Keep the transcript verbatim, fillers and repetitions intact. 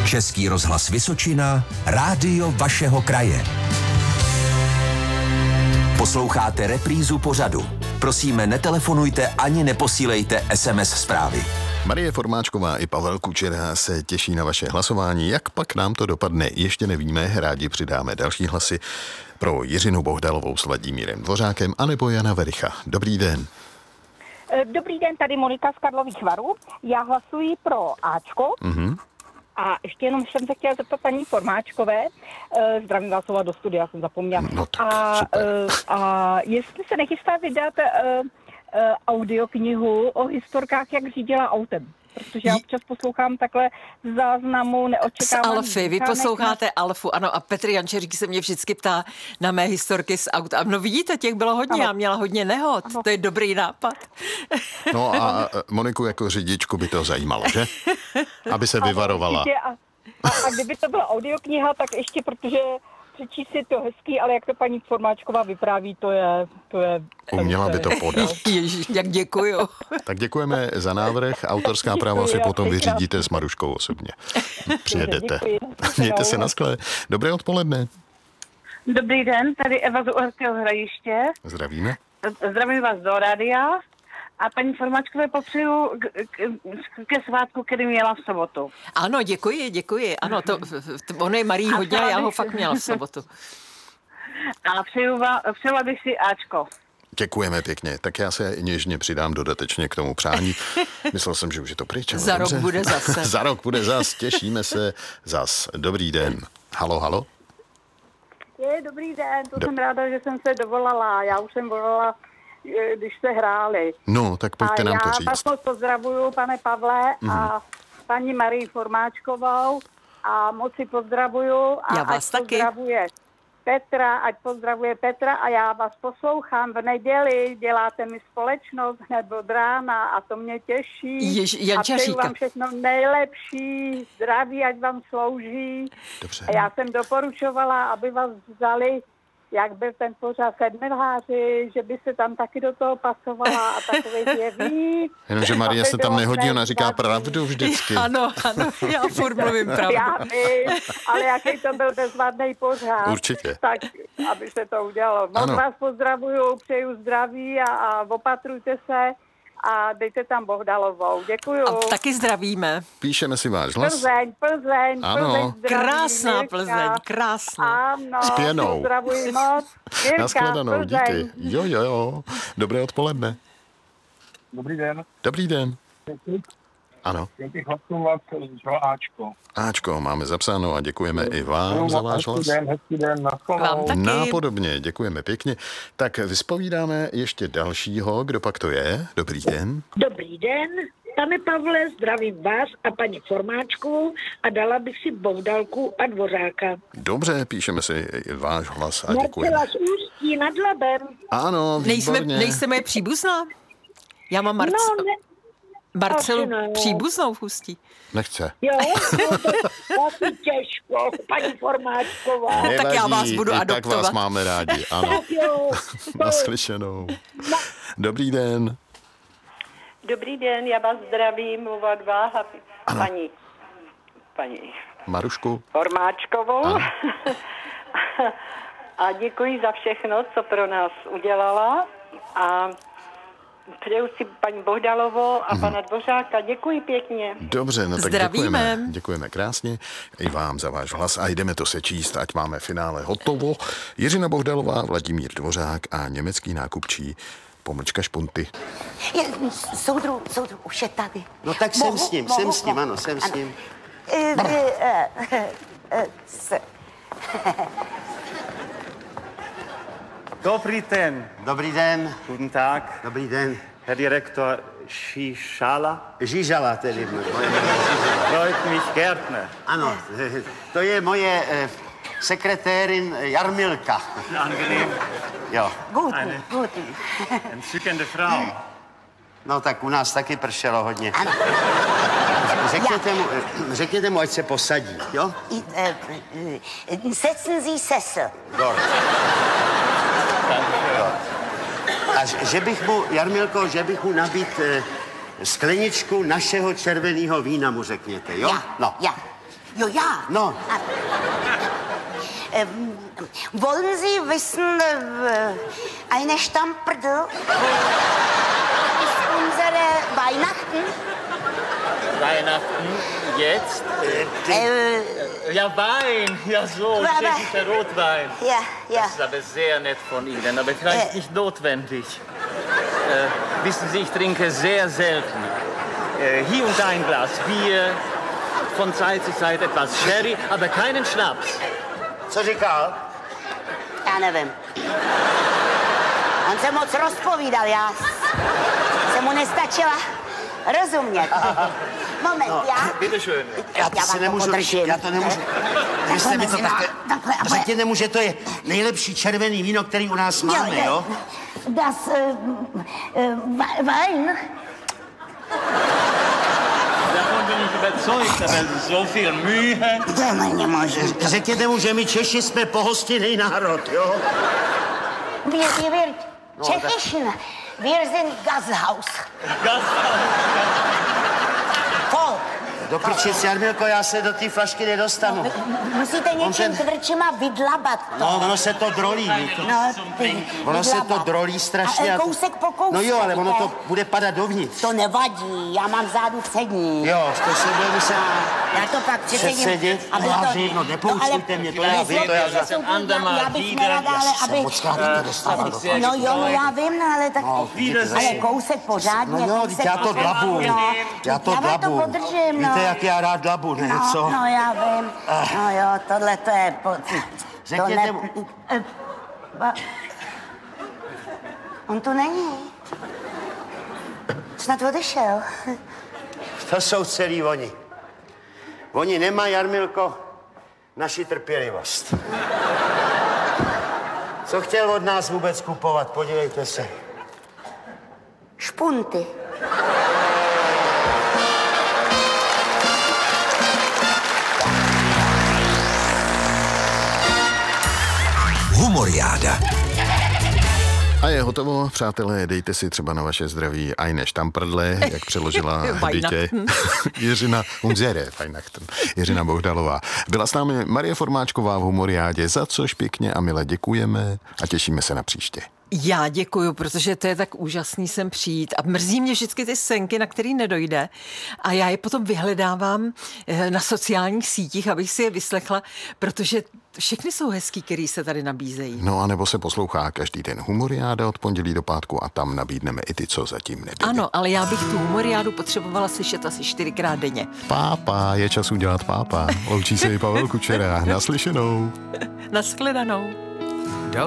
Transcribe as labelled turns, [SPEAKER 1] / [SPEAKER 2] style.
[SPEAKER 1] Český rozhlas Vysočina, rádio vašeho kraje. Posloucháte reprízu pořadu. Prosíme, netelefonujte ani neposílejte es em es zprávy.
[SPEAKER 2] Marie Formáčková i Pavel Kučera se těší na vaše hlasování. Jak pak nám to dopadne, ještě nevíme. Rádi přidáme další hlasy pro Jiřinu Bohdalovou s Vladimírem Dvořákem anebo Jana Vericha. Dobrý den.
[SPEAKER 3] Dobrý den, tady Monika z Karlových Varů. Já hlasuji pro Ačko. Mm-hmm. A ještě jenom jsem se chtěla zeptat paní Formáčkové, uh, zdravím vás do studia, jsem zapomněla.
[SPEAKER 2] No tak,
[SPEAKER 3] a, uh, a jestli se nechystá vydat uh, uh, audioknihu o historkách, jak řídila autem. Protože já občas poslouchám takhle z záznamu neočekávaný.
[SPEAKER 4] Z Alfy, vy posloucháte Alfu, ano, a Petr Jančeřík se mě vždycky ptá na mé historky z aut. A no vidíte, těch bylo hodně, ano. Já měla hodně nehod, ano. To je dobrý nápad.
[SPEAKER 2] No a Moniku jako řidičku by to zajímalo, že? Aby se vyvarovala.
[SPEAKER 3] A, a, a kdyby to byla audiokniha, tak ještě, protože přečíst si to hezký, ale jak to paní Formáčková vypráví, to je... To je
[SPEAKER 2] Uměla by to podat.
[SPEAKER 4] Ježiš, jak děkuju.
[SPEAKER 2] Tak děkujeme za návrh. Autorská práva si potom vyřídíte s Maruškou osobně. Přijedete. Mějte se na skle. Dobré odpoledne.
[SPEAKER 5] Dobrý den, tady Eva z Uherského Hradiště.
[SPEAKER 2] Zdravíme.
[SPEAKER 5] Zdravím vás do rádia. A paní Formáčkové popřeju ke svátku, který měla v sobotu.
[SPEAKER 4] Ano, děkuji, děkuji. Ano, to, to ono je Marí hodně, já ho fakt měla v sobotu.
[SPEAKER 5] A přeju, přeju bych si Ačko.
[SPEAKER 2] Děkujeme pěkně. Tak já se něžně přidám dodatečně k tomu přání. Myslel jsem, že už je to pryč.
[SPEAKER 4] Za
[SPEAKER 2] dobře.
[SPEAKER 4] rok bude zase.
[SPEAKER 2] Za rok bude zas. Těšíme se zas. Dobrý den. Halo, halo.
[SPEAKER 5] Je, dobrý den, to Do... jsem ráda, že jsem se dovolala. Já už jsem volala, když se hráli.
[SPEAKER 2] No, tak pojďte
[SPEAKER 5] a
[SPEAKER 2] nám to říct.
[SPEAKER 5] Já vás moc pozdravuju, pane Pavle, mm. a paní Marii Formáčkovou a moc si pozdravuju. A
[SPEAKER 4] já vás taky.
[SPEAKER 5] Pozdravuje Petra, ať pozdravuje Petra a já vás poslouchám v neděli, děláte mi společnost hned od rána a to mě těší.
[SPEAKER 4] Jež,
[SPEAKER 5] a přeju vám všechno nejlepší, zdraví, ať vám slouží.
[SPEAKER 2] Dobře.
[SPEAKER 5] A já jsem doporučovala, aby vás vzali, jak byl ten pořád sedmilháři, že by se tam taky do toho pasovala a takovej jeví.
[SPEAKER 2] Jenomže Marie se tam nehodí, ona říká pravdu vždycky.
[SPEAKER 4] Ano, ano, já furt mluvím pravdu.
[SPEAKER 5] Já vím, ale jaký to byl bezvadný pořád.
[SPEAKER 2] Určitě.
[SPEAKER 5] Tak, aby se to udělalo. Moc vás pozdravuju, přeju zdraví a, a opatrujte se a dejte tam Bohdalovou. Děkuju.
[SPEAKER 4] A taky zdravíme.
[SPEAKER 2] Píšeme si váš hlas.
[SPEAKER 5] Plzeň, Plzeň,
[SPEAKER 2] ano.
[SPEAKER 5] Plzeň zdraví,
[SPEAKER 4] krásná
[SPEAKER 5] Mirka.
[SPEAKER 4] Plzeň, krásná.
[SPEAKER 5] Ano,
[SPEAKER 2] s pěnou.
[SPEAKER 5] pozdravuji moc. Mirka,
[SPEAKER 2] Nashledanou, díky. Jo, jo, jo. Dobré odpoledne.
[SPEAKER 6] Dobrý den.
[SPEAKER 2] Dobrý den. Ano.
[SPEAKER 6] Chtěl bych hlasovat pro Ačko.
[SPEAKER 2] Ačko, máme zapsáno a děkujeme i vám no, za váš hlas.
[SPEAKER 6] Hezký den, hezký den,
[SPEAKER 4] vám taky.
[SPEAKER 2] Nápodobně, děkujeme pěkně. Tak vyspovídáme ještě dalšího, kdo pak to je. Dobrý den.
[SPEAKER 7] Dobrý den, pane Pavle, zdravím vás a paní Formáčkovou a dala bych si Bohdalku a Dvořáka.
[SPEAKER 2] Dobře, píšeme si váš hlas a děkujeme.
[SPEAKER 7] Marcela z Ústí nad Labem.
[SPEAKER 2] Ano, výborně.
[SPEAKER 4] Nejsme, nejsme příbuzná? Já mám Marce...
[SPEAKER 7] No, ne.
[SPEAKER 4] Marcelu
[SPEAKER 7] no.
[SPEAKER 4] příbuznou v Ústí.
[SPEAKER 2] Nechce.
[SPEAKER 7] Jo, no, to asi těžko, paní Formáčková.
[SPEAKER 2] Nevadí,
[SPEAKER 4] tak já vás budu
[SPEAKER 2] i
[SPEAKER 4] adoptovat.
[SPEAKER 2] tak vás máme rádi, ano.
[SPEAKER 7] Tak jo.
[SPEAKER 2] Naslyšenou. Dobrý den.
[SPEAKER 8] Dobrý den, já vás zdravím, oba dva a paní, paní
[SPEAKER 2] Marušku.
[SPEAKER 8] Formáčkovou. A děkuji za všechno, co pro nás udělala. A přeju si paní Bohdalovou a mm. pana Dvořáka. Děkuji pěkně.
[SPEAKER 2] Dobře, no tak
[SPEAKER 4] zdravíme.
[SPEAKER 2] Děkujeme. Děkujeme krásně i vám za váš hlas a jdeme to sečíst, ať máme finále hotovo. Jiřina Bohdalová, Vladimír Dvořák a německý nákupčí pomlčka Špunty.
[SPEAKER 9] Je, soudru, soudru, už je tady.
[SPEAKER 10] No tak jsem mohu, s ním, mohu, jsem s ním, ano, jsem ano. s ním.
[SPEAKER 9] E, e, e, e, se.
[SPEAKER 11] Dobrý den.
[SPEAKER 10] Dobrý den.
[SPEAKER 11] Guten Tag.
[SPEAKER 10] Dobrý den.
[SPEAKER 11] Herr Direktor Šišala.
[SPEAKER 10] Žižala tedy.
[SPEAKER 11] Freut mich Gärtner.
[SPEAKER 10] Ano, to je moje eh, sekretérin Jarmilka.
[SPEAKER 11] Angenehm.
[SPEAKER 10] Jo.
[SPEAKER 9] Guten, guten.
[SPEAKER 11] Entzückende Frau.
[SPEAKER 10] No tak u nás taky pršelo hodně. Ano. Řekněte mu, řekněte mu, ať se posadí, jo?
[SPEAKER 9] I, e, e, setzen Sie Sessel.
[SPEAKER 10] Dort. A že bych mu, Jarmilko, že bych mu nabít eh, skleničku našeho červeného vína, mu řekněte, jo?
[SPEAKER 9] Ja,
[SPEAKER 10] no.
[SPEAKER 9] ja. Jo, já.
[SPEAKER 10] No.
[SPEAKER 9] A, ähm, wollen Sie wissen, äh, eine Stammperdel ist unsere Weihnachten?
[SPEAKER 11] Weihnachten, jetzt?
[SPEAKER 9] Äh,
[SPEAKER 11] Ja, Wein, ja so,
[SPEAKER 9] Aber-
[SPEAKER 11] tschechischer Rotwein.
[SPEAKER 9] ja, ja.
[SPEAKER 11] Das ist aber sehr nett von Ihnen, aber vielleicht
[SPEAKER 9] Äh.
[SPEAKER 11] nicht notwendig. Äh, wissen Sie, ich trinke sehr selten. Äh, hier und da ein Glas Bier, von Zeit zu Zeit etwas Sherry, aber keinen Schnaps.
[SPEAKER 10] Co říkal?
[SPEAKER 9] Já nevím. On se moc rozpovídal, já jsem mu nestačila rozumět. Moment,
[SPEAKER 10] No,
[SPEAKER 9] já...
[SPEAKER 11] Bitte schön.
[SPEAKER 10] Já to
[SPEAKER 9] Já
[SPEAKER 10] si
[SPEAKER 9] vám to
[SPEAKER 10] nemůžu,
[SPEAKER 9] podržím.
[SPEAKER 10] já to nemůžu. Vy jste mi to
[SPEAKER 9] mezi
[SPEAKER 10] takhle...
[SPEAKER 9] námi, takhle, a
[SPEAKER 10] Řekněte mu, že to je nejlepší červený víno, který u nás máme, jo?
[SPEAKER 9] Das äh, äh, Wein.
[SPEAKER 11] Davon bin ich überzeugt, aber so viel Mühe.
[SPEAKER 9] To není možné.
[SPEAKER 10] Řekněte mu, že my Češi jsme pohostinný národ, jo?
[SPEAKER 9] Wir, wir, wir Tschechischen, wir sind Gasthaus.
[SPEAKER 11] Gasthaus.
[SPEAKER 9] Volk.
[SPEAKER 10] Do prčic, Jarmilko, já se do té flašky nedostanu.
[SPEAKER 9] Musíte něčím
[SPEAKER 10] ten-
[SPEAKER 9] tvrdšíma vydlabat to.
[SPEAKER 10] No, ono se to drolí, víš to.
[SPEAKER 9] No, ty,
[SPEAKER 10] Ono se to
[SPEAKER 9] vydlabat.
[SPEAKER 10] drolí strašně.
[SPEAKER 9] A,
[SPEAKER 10] a
[SPEAKER 9] e,
[SPEAKER 10] to-
[SPEAKER 9] kousek po kousku.
[SPEAKER 10] No jo, ale ono
[SPEAKER 9] ne?
[SPEAKER 10] to bude padat dovnitř.
[SPEAKER 9] To nevadí, já mám zádu přední.
[SPEAKER 10] Jo, to se bude muset
[SPEAKER 9] Já to pak přesedím.
[SPEAKER 10] přesedit.
[SPEAKER 9] aby
[SPEAKER 10] No,
[SPEAKER 9] to-
[SPEAKER 10] hlavně, no, nepoučtujte
[SPEAKER 9] ale-
[SPEAKER 10] mě, to já vím, to já
[SPEAKER 9] nezlobte
[SPEAKER 10] za-
[SPEAKER 9] se, soudruh,
[SPEAKER 11] Andemar,
[SPEAKER 9] já- já bych
[SPEAKER 11] Jíder,
[SPEAKER 9] nerada, ale
[SPEAKER 10] já se
[SPEAKER 9] aby...
[SPEAKER 10] moc rád to dostanu do
[SPEAKER 11] flašky.
[SPEAKER 9] No jo, no já vím, no, ale tak...
[SPEAKER 10] No,
[SPEAKER 11] Wiedersehen.
[SPEAKER 9] Ale kousek pořádně,
[SPEAKER 10] No jo,
[SPEAKER 9] kousek
[SPEAKER 10] já to
[SPEAKER 9] pořádně,
[SPEAKER 10] dlabu.
[SPEAKER 9] no.
[SPEAKER 10] Já to
[SPEAKER 9] Já vám to
[SPEAKER 10] dlabu.
[SPEAKER 9] podržím, no.
[SPEAKER 10] Víte, jak já rád dlabu, ne?
[SPEAKER 9] No,
[SPEAKER 10] Co?
[SPEAKER 9] no já vím. No jo, tohle to je... Po, to
[SPEAKER 10] Řekněte
[SPEAKER 9] ne,
[SPEAKER 10] mu-
[SPEAKER 9] eh, ba- On tu není. Snad odešel.
[SPEAKER 10] To jsou celý oni. Oni nemají, Jarmilko, naši trpělivost. Co chtěl od nás vůbec kupovat? Podívejte se.
[SPEAKER 9] Špunty.
[SPEAKER 1] Humoriáda.
[SPEAKER 2] A je hotovo, přátelé, dejte si třeba na vaše zdraví eine Stammperdle, jak přeložila dítě Jiřina Hunzere, Weihnachten, Jiřina Bohdalová. Byla s námi Marie Formáčková v Humoriádě, za což pěkně a milé děkujeme a těšíme se na příště.
[SPEAKER 4] Já děkuju, protože to je tak úžasný sem přijít a mrzí mě vždycky ty senky, na který nedojde a já je potom vyhledávám na sociálních sítích, abych si je vyslechla, protože všechny jsou hezký, který se tady nabízejí.
[SPEAKER 2] No a nebo se poslouchá každý den Humoriáda od pondělí do pátku a tam nabídneme i ty, co zatím nebyly.
[SPEAKER 4] Ano, ale já bych tu humoriádu potřebovala slyšet asi čtyřikrát denně.
[SPEAKER 2] Pápa, je čas udělat pápa. Loučí se i Pavel Kučera. Naslyšenou.
[SPEAKER 4] Naschledanou.